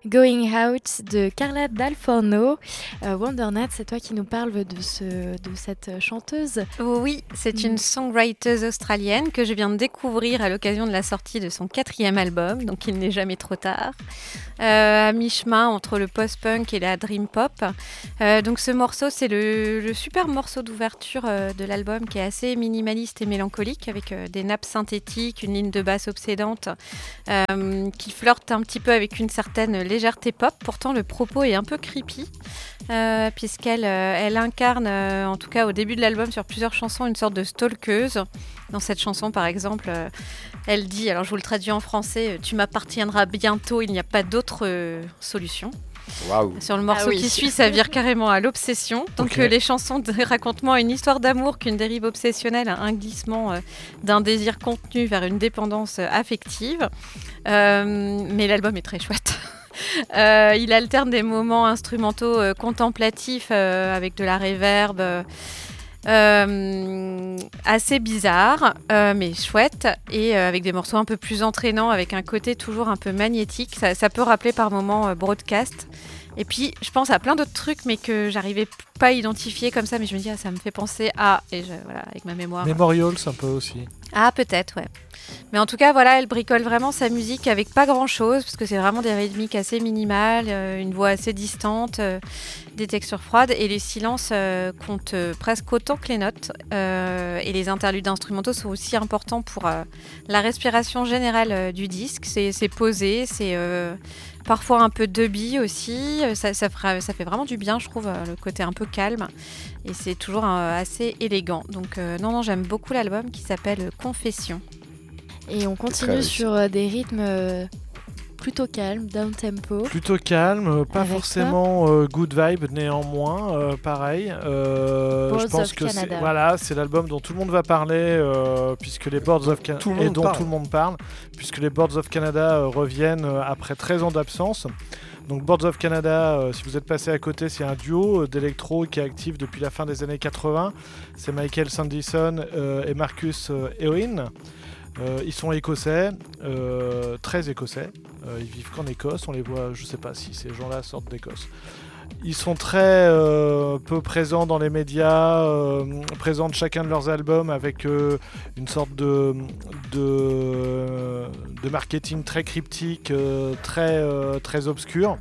Going Out de Carla Dal Forno. Wondernat, c'est toi qui nous parles de cette chanteuse. Oui, c'est une songwriter australienne que je viens de découvrir à l'occasion de la sortie de son 4e album, donc il n'est jamais trop tard, à mi-chemin entre le post-punk et la dream pop. Donc ce morceau, c'est le super morceau d'ouverture de l'album qui est assez minimaliste et mélancolique, avec des nappes synthétiques, une ligne de basse obsédante qui flirte un petit peu avec une certaine légèreté pop. Pourtant, le propos est un peu creepy, puisqu'elle incarne, en tout cas au début de l'album, sur plusieurs chansons, une sorte de stalkeuse. Dans cette chanson, par exemple, elle dit, alors je vous le traduis en français, « Tu m'appartiendras bientôt, il n'y a pas d'autre solution ». Waouh. Sur le morceau qui suit, ça vire carrément à l'obsession. Donc les chansons racontent moins une histoire d'amour qu'une dérive obsessionnelle, un glissement d'un désir contenu vers une dépendance affective. Mais l'album est très chouette. Il alterne des moments instrumentaux contemplatifs avec de la reverb assez bizarre, mais chouette, et avec des morceaux un peu plus entraînants, avec un côté toujours un peu magnétique. Ça peut rappeler par moments Broadcast. Et puis, je pense à plein d'autres trucs, mais que j'arrivais pas à identifier comme ça, mais je me dis, ça me fait penser à... Et voilà, avec ma mémoire. Memorials, un peu aussi. Ah, peut-être, ouais. Mais en tout cas, voilà, elle bricole vraiment sa musique avec pas grand-chose, parce que c'est vraiment des rythmiques assez minimales, une voix assez distante, des textures froides, et les silences comptent presque autant que les notes. Et les interludes instrumentaux sont aussi importants pour la respiration générale du disque. C'est posé, c'est... parfois un peu dubby aussi, ça fait vraiment du bien, je trouve, le côté un peu calme, et c'est toujours assez élégant. Donc non, j'aime beaucoup l'album qui s'appelle Confession. Et on continue sur des rythmes plutôt calmes, down-tempo. Plutôt calme, pas Avec forcément good vibe, néanmoins, pareil. Je pense que c'est l'album dont tout le monde va parler, puisque les Boards of Canada tout le monde parle, puisque les Boards of Canada reviennent après 13 ans d'absence. Donc Boards of Canada, si vous êtes passé à côté, c'est un duo d'électro qui est actif depuis la fin des années 80. C'est Michael Sandison et Marcus Eoin. Ils sont écossais, très écossais. Ils vivent qu'en Écosse. On les voit, je sais pas si ces gens-là sortent d'Écosse. Ils sont très peu présents dans les médias, présentent chacun de leurs albums avec une sorte de marketing très cryptique, très obscur.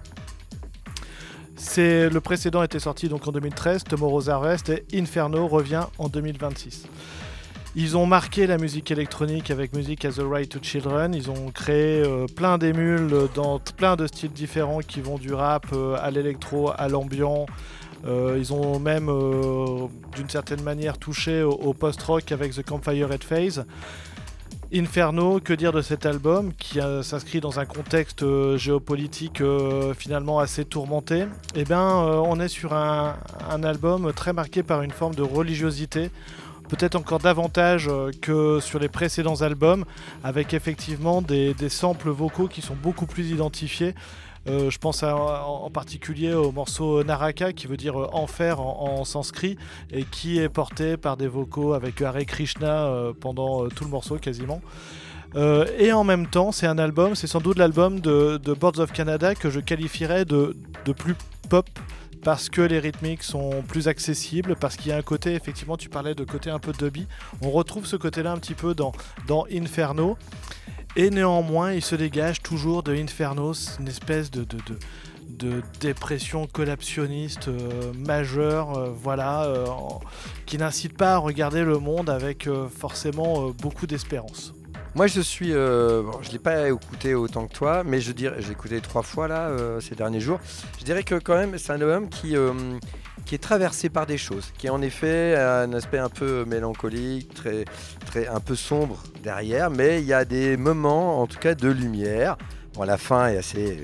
Le précédent était sorti donc en 2013, Tomorrow's Harvest, et Inferno revient en 2026. Ils ont marqué la musique électronique avec Music as a Right to Children. Ils ont créé plein d'émules dans plein de styles différents qui vont du rap à l'électro, à l'ambiant. Ils ont même, d'une certaine manière, touché au post-rock avec The Campfire Red Phase. Inferno, que dire de cet album qui s'inscrit dans un contexte géopolitique finalement assez tourmenté. On est sur un album très marqué par une forme de religiosité, peut-être encore davantage que sur les précédents albums, avec effectivement des samples vocaux qui sont beaucoup plus identifiés. Je pense en particulier au morceau Naraka, qui veut dire enfer en sanskrit, et qui est porté par des vocaux avec Hare Krishna pendant tout le morceau quasiment. Et en même temps, c'est sans doute l'album de Boards of Canada que je qualifierais de plus pop, parce que les rythmiques sont plus accessibles, parce qu'il y a un côté, effectivement, tu parlais de côté un peu dubby, on retrouve ce côté-là un petit peu dans Inferno, et néanmoins, il se dégage toujours de Inferno une espèce de dépression collaptionniste majeure, qui n'incite pas à regarder le monde avec forcément beaucoup d'espérance. Moi, je ne l'ai pas écouté autant que toi, mais j'ai écouté 3 fois là, ces derniers jours. Je dirais que quand même, c'est un album qui est traversé par des choses, qui est en effet un aspect un peu mélancolique, un peu sombre derrière, mais il y a des moments, en tout cas, de lumière. Bon, la fin est assez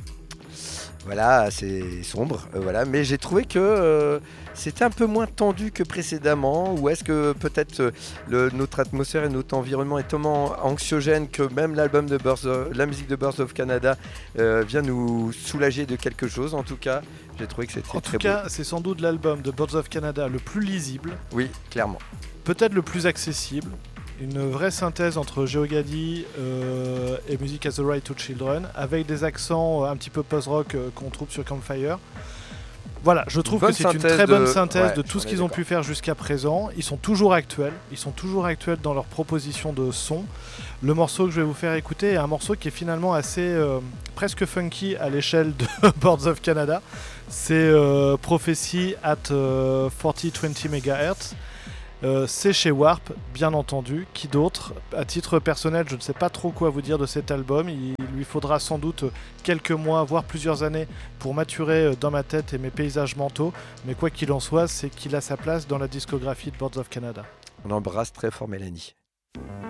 sombre, mais j'ai trouvé que c'était un peu moins tendu que précédemment, ou est-ce que peut-être notre atmosphère et notre environnement est tellement anxiogène que même l'album de la musique de Birds of Canada vient nous soulager de quelque chose. En tout cas, j'ai trouvé que c'était très beau. En tout cas, c'est sans doute l'album de Birds of Canada le plus lisible. Oui, clairement. Peut-être le plus accessible. une vraie synthèse entre Geogadi et Music Has the Right to Children, avec des accents un petit peu post-rock qu'on trouve sur Campfire. Voilà, je trouve que c'est une très bonne synthèse de tout ce qu'ils ont pu faire jusqu'à présent. Ils sont toujours actuels dans leur proposition de son. Le morceau que je vais vous faire écouter est un morceau qui est finalement assez presque funky à l'échelle de Boards of Canada. C'est Prophecy at 4020 MHz. C'est chez Warp, bien entendu. Qui d'autre ? À titre personnel, je ne sais pas trop quoi vous dire de cet album. Il lui faudra sans doute quelques mois, voire plusieurs années pour maturer dans ma tête et mes paysages mentaux. Mais quoi qu'il en soit, c'est qu'il a sa place dans la discographie de Boards of Canada. On embrasse très fort Mélanie.